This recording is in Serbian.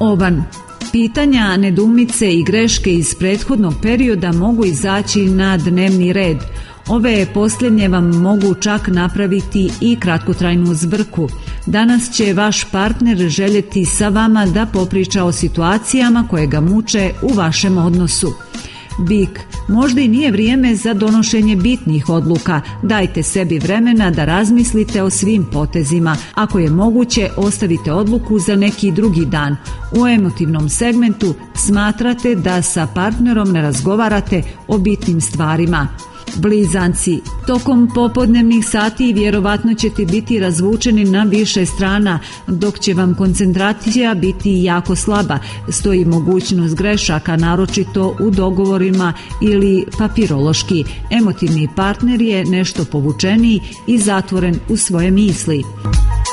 Ovan. Pitanja, nedoumice i greške iz prethodnog perioda mogu izaći na dnevni red. Ove posljednje vam mogu čak napraviti i kratkotrajnu zbrku. Danas će vaš partner željeti sa vama da popriča o situacijama koje ga muče u vašem odnosu. Bik. Možda i nije vrijeme za donošenje bitnih odluka. Dajte sebi vremena da razmislite o svim potezima. Ako je moguće, ostavite odluku za neki drugi dan. U emotivnom segmentu smatrate da sa partnerom ne razgovarate o bitnim stvarima. Blizanci. Tokom popodnevnih sati vjerovatno ćete biti razvučeni na više strana, dok će vam koncentracija biti jako slaba. Stoji mogućnost grešaka, naročito u dogovorima ili papirološki. Emotivni partner je nešto povučeniji i zatvoren u svoje misli.